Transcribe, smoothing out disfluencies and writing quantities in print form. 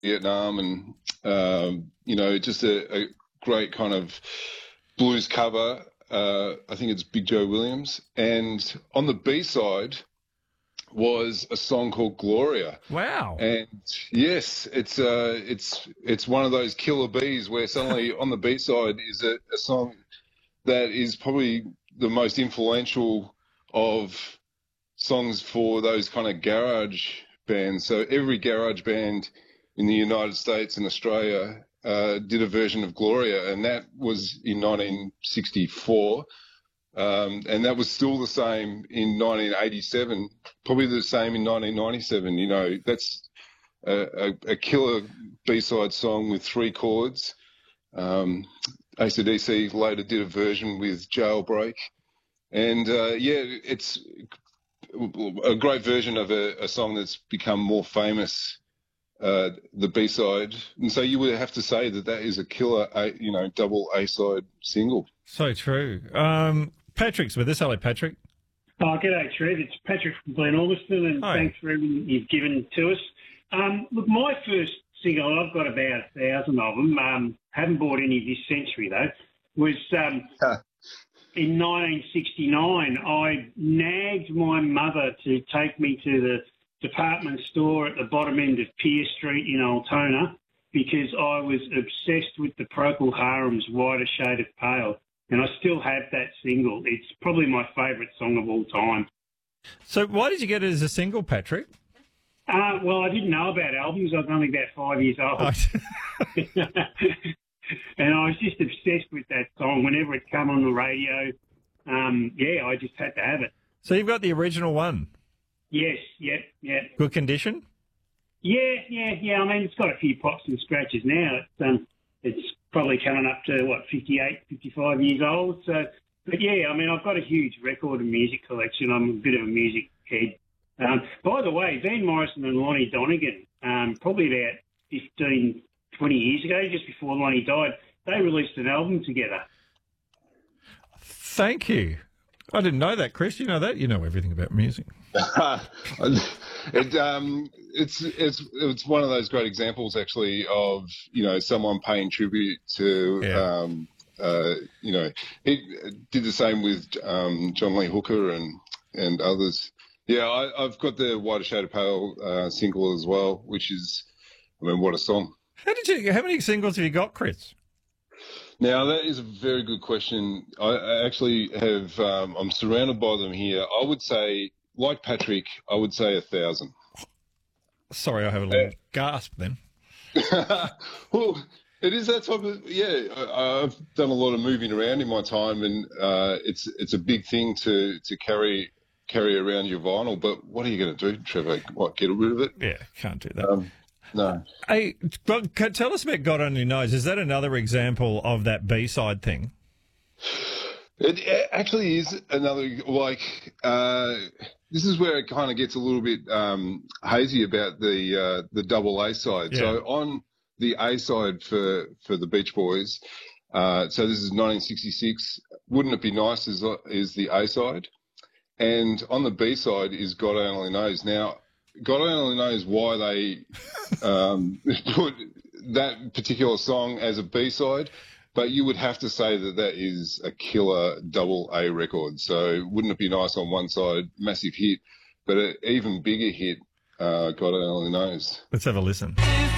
Vietnam, and just a great kind of blues cover. I think it's Big Joe Williams, and on the B side was a song called Gloria. Wow! And yes, it's one of those killer bees where suddenly on the B side is a song that is probably the most influential of songs for those kind of garage bands. So every garage band in the United States and Australia did a version of Gloria, and that was in 1964. And that was still the same in 1987, probably the same in 1997. You know, that's a killer B-side song with 3 chords. AC/DC later did a version with Jailbreak. And, it's a great version of a song that's become more famous, the B-side. And so you would have to say that is a killer, double A-side single. So true. Patrick's with us. Hello, Patrick. Oh, g'day, Trev. It's Patrick from Glen Ormiston, and Hi. Thanks for everything you've given to us. Look, my first single, I've got about 1,000 of them, haven't bought any this century, though, was in 1969. I nagged my mother to take me to the department store at the bottom end of Pier Street in Altona because I was obsessed with the Procol Harum's Whiter Shade of Pale. And I still have that single. It's probably my favourite song of all time. So why did you get it as a single, Patrick? Well, I didn't know about albums. I was only about 5 years old. And I was just obsessed with that song. Whenever it come on the radio, I just had to have it. So you've got the original one? Yes, yeah. Good condition? Yeah. I mean, it's got a few pops and scratches now. It's probably coming up to, 58, 55 years old. So, but yeah, I mean, I've got a huge record and music collection. I'm a bit of a music head. By the way, Van Morrison and Lonnie Donegan, probably about 15, 20 years ago, just before Lonnie died, they released an album together. Thank you. I didn't know that, Chris. You know that? You know everything about music. It's one of those great examples, actually, of someone paying tribute to. He did the same with John Lee Hooker and others. Yeah, I've got the Whiter Shade of Pale single as well, which is, what a song. How many singles have you got, Chris? Now, that is a very good question. I actually have, I'm surrounded by them here. I would say, like Patrick, I would say 1,000. Sorry, I have a little gasp then. Well, it is that type of, I've done a lot of moving around in my time, and it's a big thing to carry around your vinyl. But what are you going to do, Trevor? What, get rid of it? Yeah, can't do that. No. Hey, tell us about God Only Knows. Is that another example of that B-side thing? It actually is another, this is where it kind of gets a little bit hazy about the double A side. Yeah. So on the A side for the Beach Boys, so this is 1966, Wouldn't It Be Nice is the A side. And on the B side is God Only Knows. Now, God only knows why they put that particular song as a B-side, but you would have to say that is a killer double A record. So Wouldn't It Be Nice on one side, massive hit, but an even bigger hit, God Only Knows. Let's have a listen.